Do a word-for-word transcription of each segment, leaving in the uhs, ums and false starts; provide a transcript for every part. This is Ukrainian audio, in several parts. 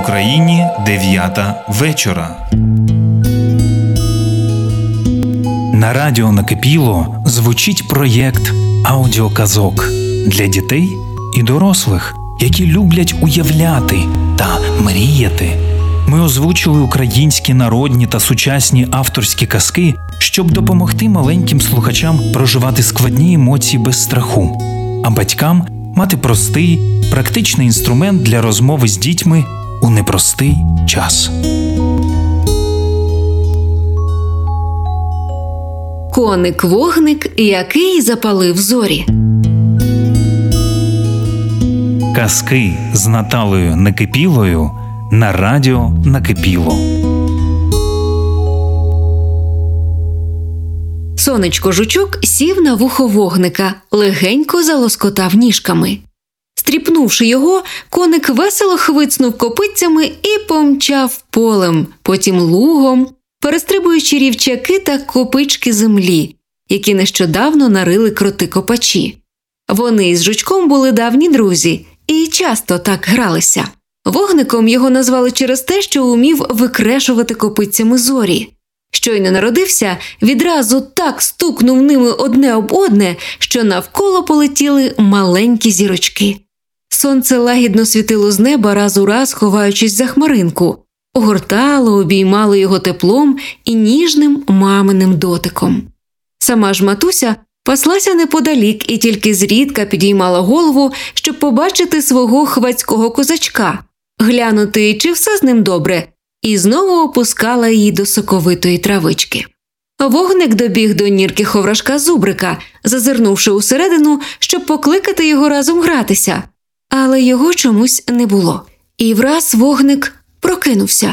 Україні дев'ята вечора. На радіо Накипіло звучить проєкт аудіоказок для дітей і дорослих, які люблять уявляти та мріяти. Ми озвучили українські народні та сучасні авторські казки, щоб допомогти маленьким слухачам проживати складні емоції без страху, а батькам мати простий, практичний інструмент для розмови з дітьми у непростий час. Коник-вогник, який запалив зорі. Казки з Наталею Накипілою на радіо Накипіло. Сонечко-жучок сів на вухо вогника, легенько залоскотав ніжками. Стріпнувши його, коник весело хвицнув копитцями і помчав полем, потім лугом, перестрибуючи рівчаки та копички землі, які нещодавно нарили кроти-копачі. Вони із жучком були давні друзі і часто так гралися. Вогником його назвали через те, що умів викрешувати копитцями зорі. Щойно народився, відразу так стукнув ними одне об одне, що навколо полетіли маленькі зірочки. Сонце лагідно світило з неба раз у раз, ховаючись за хмаринку, огортало, обіймало його теплом і ніжним маминим дотиком. Сама ж матуся паслася неподалік і тільки зрідка підіймала голову, щоб побачити свого хвацького козачка, глянути, чи все з ним добре, і знову опускала її до соковитої травички. Вогник добіг до нірки ховрашка Зубрика, зазирнувши усередину, щоб покликати його разом гратися. Але його чомусь не було. І враз вогник прокинувся.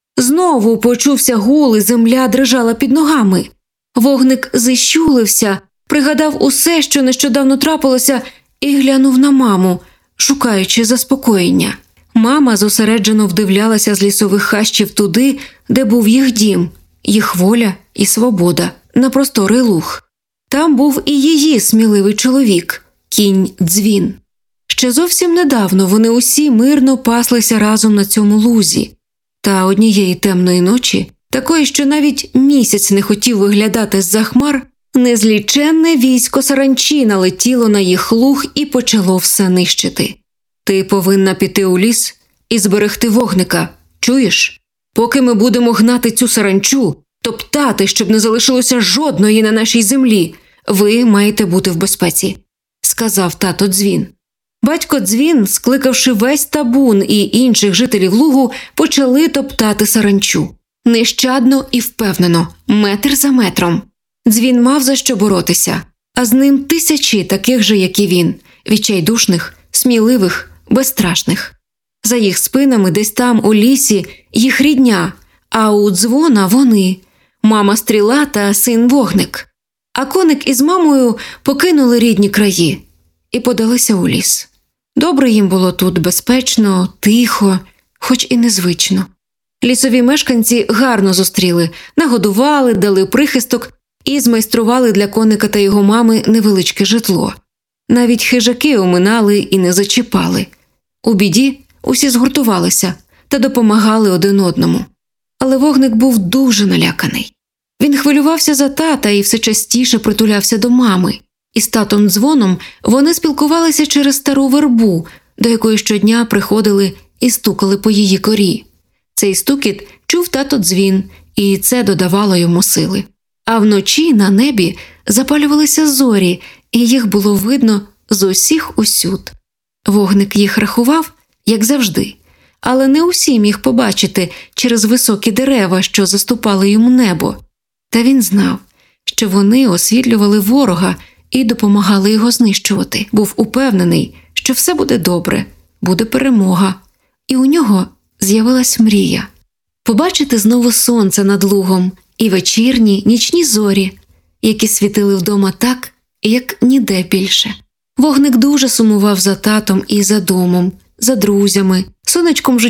Знову почувся гул, і земля дрижала під ногами. Вогник зіщулився, пригадав усе, що нещодавно трапилося, і глянув на маму, шукаючи заспокоєння. Мама зосереджено вдивлялася з лісових хащів туди, де був їх дім, їх воля і свобода, на просторий луг. Там був і її сміливий чоловік – кінь Дзвін. Ще зовсім недавно вони усі мирно паслися разом на цьому лузі. Та однієї темної ночі, такої, що навіть місяць не хотів виглядати з-за хмар, незліченне військо саранчі налетіло на їх луг і почало все нищити. Ти повинна піти у ліс і зберегти вогника, чуєш? Поки ми будемо гнати цю саранчу, топтати, щоб не залишилося жодної на нашій землі, ви маєте бути в безпеці, сказав тато Дзвін. Батько Дзвін, скликавши весь табун і інших жителів лугу, почали топтати саранчу. Нещадно і впевнено, метр за метром. Дзвін мав за що боротися, а з ним тисячі таких же, як і він, відчайдушних, сміливих, безстрашних. За їх спинами десь там у лісі їх рідня, а у Дзвона вони – мама Стріла та син Вогник. А коник із мамою покинули рідні краї і подалися у ліс. Добре їм було тут, безпечно, тихо, хоч і незвично. Лісові мешканці гарно зустріли, нагодували, дали прихисток і змайстрували для коника та його мами невеличке житло. Навіть хижаки оминали і не зачіпали. У біді усі згуртувалися та допомагали один одному. Але вогник був дуже наляканий. Він хвилювався за тата і все частіше притулявся до мами. І з татом Дзвоном вони спілкувалися через стару вербу, до якої щодня приходили і стукали по її корі. Цей стукіт чув тато Дзвін, і це додавало йому сили. А вночі на небі запалювалися зорі, і їх було видно з усіх усюд. Вогник їх рахував, як завжди, але не усі міг побачити через високі дерева, що заступали йому небо. Та він знав, що вони освітлювали ворога і допомагали його знищувати. Був упевнений, що все буде добре, буде перемога. І у нього з'явилась мрія – побачити знову сонце над лугом і вечірні, нічні зорі, які світили вдома так, як ніде більше. Вогник дуже сумував за татом і за домом, за друзями, сонечком